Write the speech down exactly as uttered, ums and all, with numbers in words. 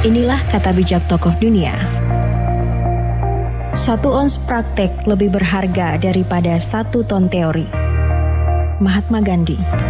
Inilah kata bijak tokoh dunia. Satu ons praktek lebih berharga daripada satu ton teori. Mahatma Gandhi.